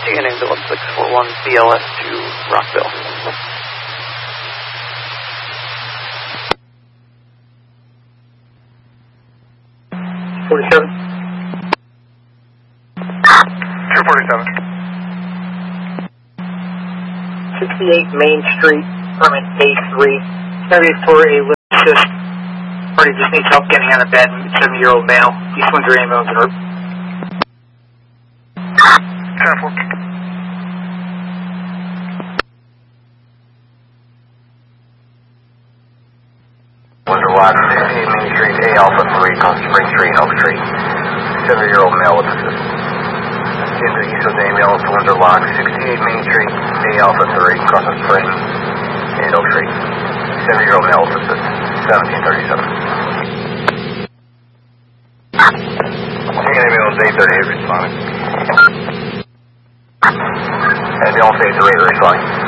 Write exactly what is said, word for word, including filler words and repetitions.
G N ambulance six four one B L S to Rockville. forty-seven. two forty-seven. sixty-eight Main Street, permit A three. Heavy for a lift assist. Party just needs help getting out of bed. seventy-year-old male. East Windsor ambulance and ten four. Windsor Lock, sixty-eight Main Street, A Alpha three, across Spring Street, Oak Street. seventy-year-old male with assist. Into the East Windsor ambulance to Windsor Lock, sixty-eight Main Street, A Alpha three, across the Spring and Oak Street. seventy-year-old male with assist. seventeen thirty-seven. Taking ambulance eight thirty-eight responding. Ambulance eight thirty-eight responding.